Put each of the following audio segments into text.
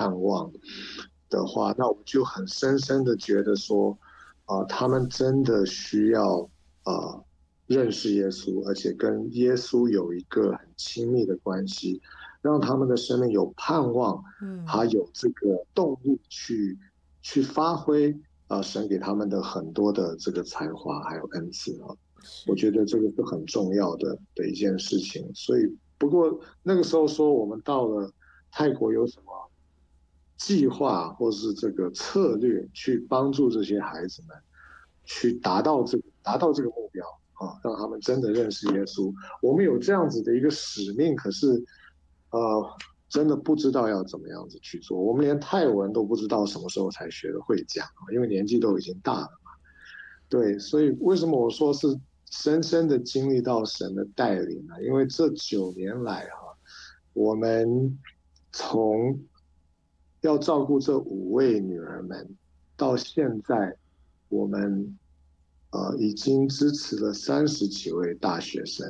盼望的话，那我就很深深的觉得说，他们真的需要认识耶稣，而且跟耶稣有一个很亲密的关系，让他们的生命有盼望，还有这个动力去发挥神给他们的很多的这个才华还有恩赐啊。我觉得这个是很重要的一件事情。所以，不过那个时候说我们到了泰国有什么计划或是这个策略去帮助这些孩子们去达到这个目标啊，让他们真的认识耶稣。我们有这样子的一个使命，可是真的不知道要怎么样子去做。我们连泰文都不知道什么时候才学得会讲，因为年纪都已经大了嘛。对，所以为什么我说是深深的经历到神的带领呢？因为这9年来我们从要照顾这5位女儿们，到现在我们已经支持了30几位大学生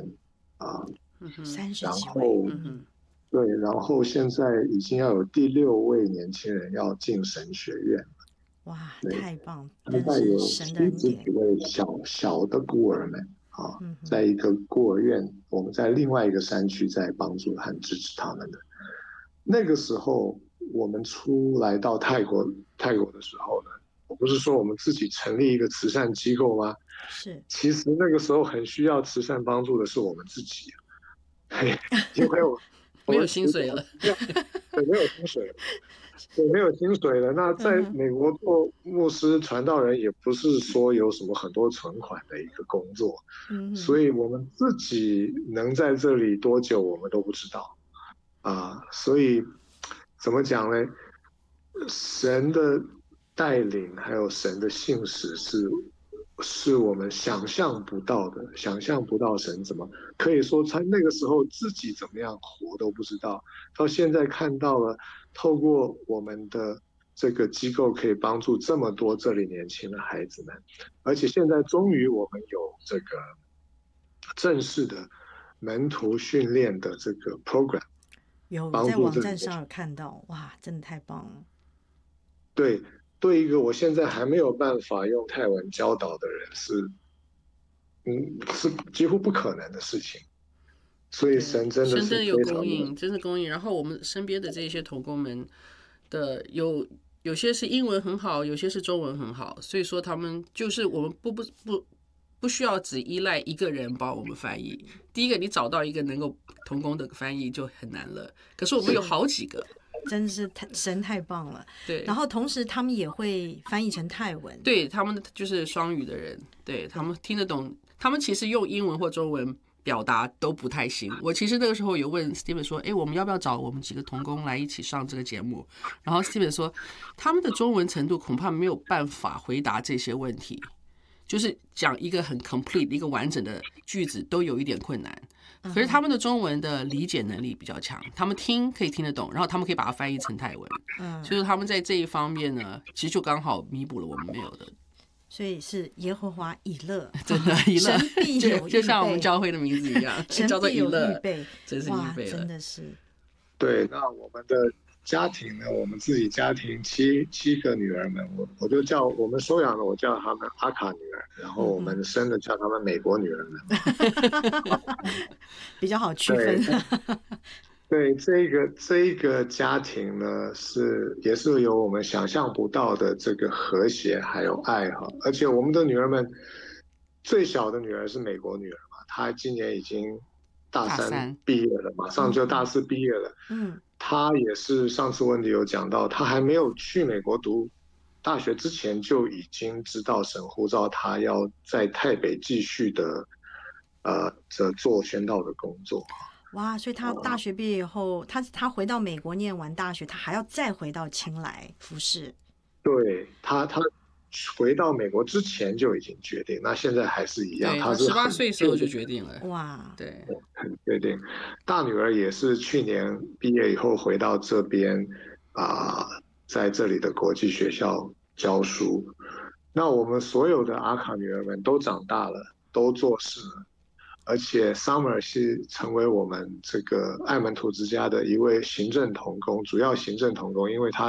30几位， 然后对，然后现在已经要有第6位年轻人要进神学院。 哇，太棒！ 大概有70几位小的孤儿们在一个孤儿院，我们在另外一个山区在帮助和支持他们的。那个时候我们出来到泰国的时候呢，我不是说我们自己成立一个慈善机构吗？ 是， 其实那个时候很需要慈善帮助的是我们自己，因为没有薪水了， 对，没有薪水了。对，没有薪水了。那在美国做牧师传道人，也不是说有什么很多存款的一个工作，所以我们自己能在这里多久，我们都不知道所以怎么讲呢？神的带领还有神的信使是我们想象不到的，想象不到神怎么可以说他那个时候自己怎么样活都不知道，到现在看到了，透过我们的这个机构可以帮助这么多这里年轻的孩子们，而且现在终于我们有这个正式的门徒训练的这个 program， 有在网站上有看到，哇，真的太棒了。 对一个我现在还没有办法用泰文教导的人是几乎不可能的事情，所以神真的是有供应，真是供应。然后我们身边的这些同工们的有些是英文很好，有些是中文很好，所以说他们就是我们不需要只依赖一个人帮我们翻译。第一个，你找到一个能够同工的翻译就很难了，可是我们有好几个。 真是神太棒了， 对。 然后同时他们也会翻译成泰文， 对，他们就是双语的人，对，他们听得懂，他们其实用英文或中文表达都不太行。我其实那个时候有问 Steven 说，我们要不要找我们几个同工来一起上这个节目？然后 Steven 说，他们的中文程度恐怕没有办法回答这些问题，就是讲一个很 complete 一个完整的句子都有一点困难。可是他们的中文的理解能力比较强，他们可以听得懂，然后他们可以把它翻译成泰文。所以他们在这一方面呢，其实就刚好弥补了我们没有的。 所以是耶和华以勒， 真的以勒， 神必有预备， 就像我们教会的名字一样，叫做以勒，真是预备了， 真的是。 对，那我们的家庭呢？我们自己家庭七个女儿们，我就叫我们收养的，我叫他们阿卡女儿，然后我们生的叫他们美国女儿们， 比较好区分。 对，这一个家庭呢，也是有我们想象不到的这个和谐还有爱而且我们的女儿们，最小的女儿是美国女儿嘛，她今年已经大3毕业了，马上就大4毕业了。她也是上次温迪有讲到，她还没有去美国读大学之前就已经知道神呼召她要在台北继续的做宣道的工作。 哇，所以他大学毕业以后，他回到美国念完大学，他还要再回到清莱服侍。 对，他回到美国之前就已经决定，那现在还是一样。他是 18岁的时候就决定了。 哇， 对， 很决定。大女儿也是去年毕业以后回到这边在这里的国际学校教书。那我们所有的阿卡女儿们都长大了，都做事了。而且 Summer 是成为我们这个爱门徒之家的一位行政同工，主要行政同工，因为他